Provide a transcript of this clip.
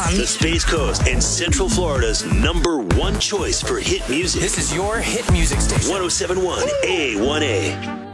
The Space Coast and Central Florida's #1 choice for hit music. This is your hit music station. 1071 A1A.